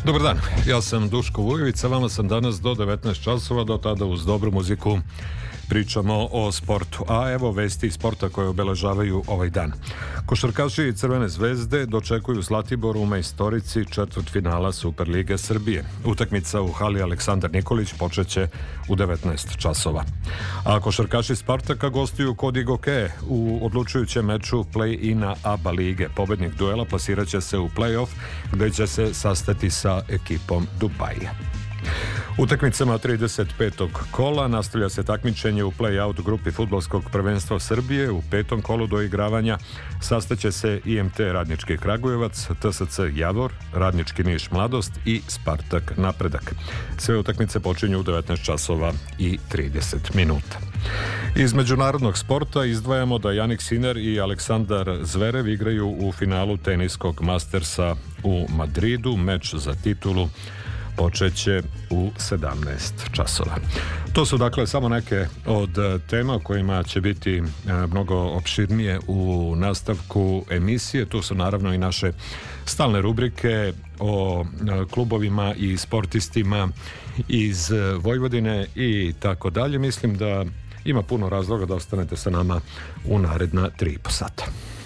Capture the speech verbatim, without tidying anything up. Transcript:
Dobar dan, ja sam Duško Vujović, sa vama sam danas do devetnaest časova, do tada uz dobru muziku pričamo o sportu. A evo vesti iz sporta koje obeležavaju ovaj dan. Košarkaši Crvene zvezde dočekuju Zlatibor u majstorici četvrtfinala Superlige Srbije. Utakmica u hali Aleksandar Nikolić počeće u devetnaest časova. A košarkaši Spartaka gostuju kod Igoke u odlučujućem meču play-ina A B A lige. Pobednik duela plasiraće se u play-off gde će se sastati sa ekipom Dubaija. Utakmicama trideset petog kola nastavlja se takmičenje u play-out grupi fudbalskog prvenstva Srbije. U petom kolu doigravanja sastaće se I M T Radnički Kragujevac, T S C Javor, Radnički Niš Mladost i Spartak Napredak. Sve utakmice počinju u devetnaest časova i trideset minuta. Iz međunarodnog sporta izdvajamo da Jannik Sinner i Aleksandar Zverev igraju u finalu teniskog Mastersa u Madridu. Meč za titulu počeće u sedamnaest časova. To su dakle samo neke od tema kojima će biti mnogo opširnije u nastavku emisije. Tu su naravno i naše stalne rubrike o klubovima i sportistima iz Vojvodine i tako dalje. Mislim da ima puno razloga da ostanete sa nama u naredna tri i po sata.